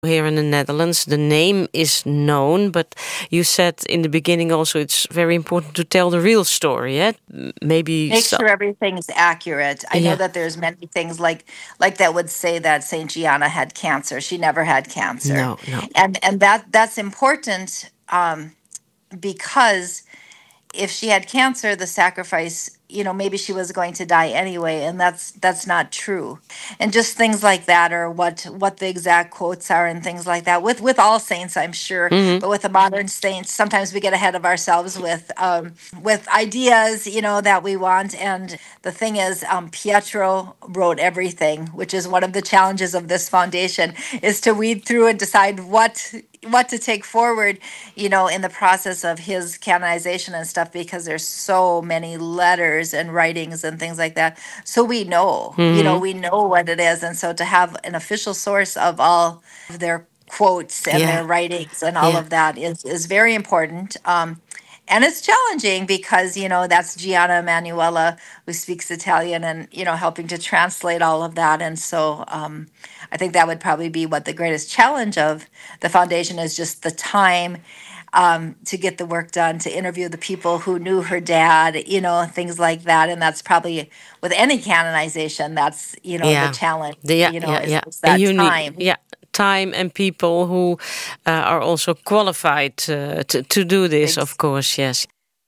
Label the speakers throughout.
Speaker 1: here in the Netherlands. The name is known, but you said in the beginning also it's very important to tell the real story. Yeah, maybe
Speaker 2: Make sure everything's accurate. I know
Speaker 1: Yeah.
Speaker 2: that there's many things like that would say that Saint Gianna had cancer. She never had cancer,
Speaker 1: No, no.
Speaker 2: and that's important, because if she had cancer, the sacrifice, maybe she was going to die anyway, and that's not true. And just things like that, or what the exact quotes are, and things like that. With all saints, I'm sure,
Speaker 1: Hmm.
Speaker 2: but with the modern saints, sometimes we get ahead of ourselves with ideas, that we want. And the thing is, Pietro wrote everything, which is one of the challenges of this foundation, is to weed through and decide what to take forward, in the process of his canonization and stuff, because there's so many letters and writings and things like that. So
Speaker 1: Hmm.
Speaker 2: we know what it is. And so to have an official source of all of their quotes and
Speaker 1: Yeah,
Speaker 2: their writings and all
Speaker 1: yeah.
Speaker 2: of that is very important. And it's challenging because, that's Gianna Emanuela, who speaks Italian, and, helping to translate all of that. And so I think that would probably be what the greatest challenge of the foundation is, just the time, to get the work done, to interview the people who knew her dad, things like that. And that's probably with any canonization, that's, the
Speaker 1: Yeah.
Speaker 2: challenge,
Speaker 1: Yeah, yeah, yeah.
Speaker 2: is
Speaker 1: And
Speaker 2: that
Speaker 1: you need,
Speaker 2: time.
Speaker 1: yeah, time and people who are also qualified to do this, of course, yes.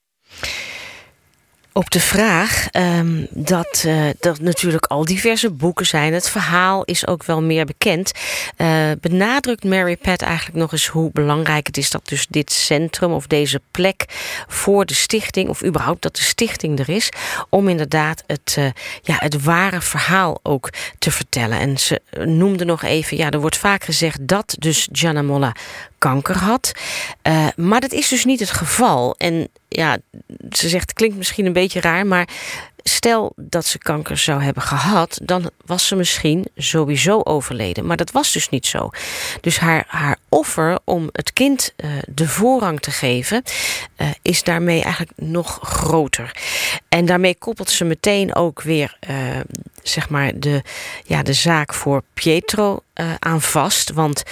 Speaker 1: Op de vraag dat natuurlijk al diverse boeken zijn. Het verhaal is ook wel meer bekend. Benadrukt Mary Pat eigenlijk nog eens hoe belangrijk het is dat dus dit centrum of deze plek voor de stichting, of überhaupt dat de stichting er is, om inderdaad het ware verhaal ook te vertellen. En ze noemde nog even, er wordt vaak gezegd dat dus Gianna Molla kanker had. Maar dat is dus niet het geval. En ze zegt, het klinkt misschien een beetje raar, maar stel dat ze kanker zou hebben gehad, dan was ze misschien sowieso overleden. Maar dat was dus niet zo. Dus haar offer om het kind de voorrang te geven, is daarmee eigenlijk nog groter. En daarmee koppelt ze meteen ook weer de zaak voor Pietro aan vast. Want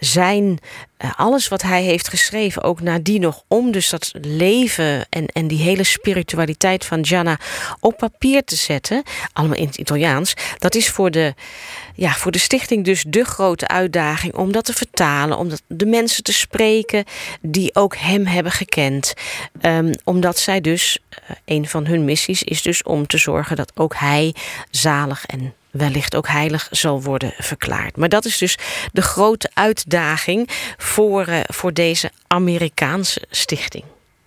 Speaker 1: alles wat hij heeft geschreven, ook nadien nog, om dus dat leven en die hele spiritualiteit van Gianna op papier te zetten, allemaal in het Italiaans, dat is voor de stichting dus de grote uitdaging om dat te vertalen, om de mensen te spreken die ook hem hebben gekend. Omdat zij dus, een van hun missies is dus om te zorgen dat ook hij zalig en wellicht ook heilig zal worden verklaard. Maar dat is dus de grote uitdaging voor deze Amerikaanse stichting.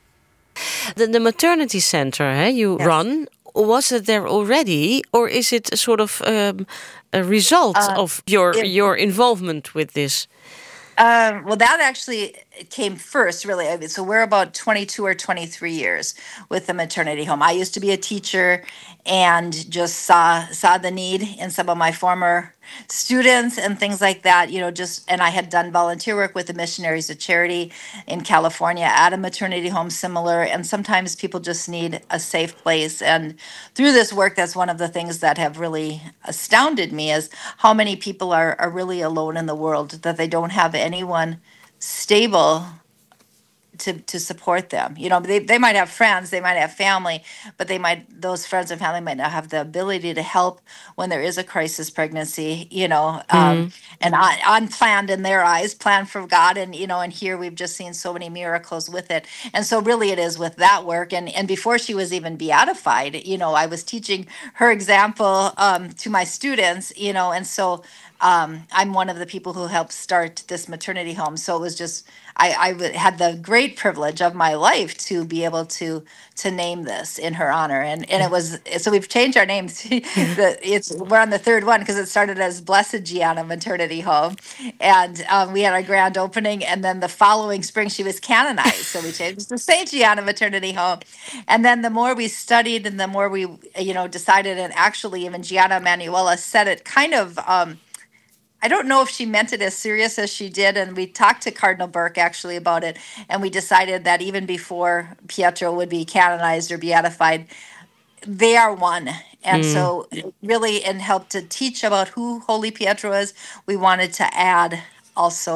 Speaker 1: The maternity center you run, was it there already, or is it a sort of a result of your involvement with this?
Speaker 2: Well, that actually came first, really. So we're about 22 or 23 years with the maternity home. I used to be a teacher and just saw the need in some of my former students and things like that, and I had done volunteer work with the Missionaries of Charity in California at a maternity home similar. And sometimes people just need a safe place. And through this work, that's one of the things that have really astounded me, is how many people are really alone in the world, that they don't have anyone stable to support them. They might have friends, they might have family, but those friends and family might not have the ability to help when there is a crisis pregnancy, and unplanned in their eyes, planned for God. And, and here we've just seen so many miracles with it. And so really it is with that work. And before she was even beatified, I was teaching her example to my students, and so I'm one of the people who helped start this maternity home. So it was just, had the great privilege of my life to be able to name this in her honor. And it was, so we've changed our names. We're on the third one, because it started as Blessed Gianna Maternity Home. And we had our grand opening, and then the following spring she was canonized. So we changed it to Saint Gianna Maternity Home. And then the more we studied and the more we, decided, and actually even Gianna Emanuela said it kind of, I don't know if she meant it as serious as she did. And we talked to Cardinal Burke actually about it. And we decided that even before Pietro would be canonized or beatified, they are one. And so really, and help to teach about who Holy Pietro is, we wanted to add also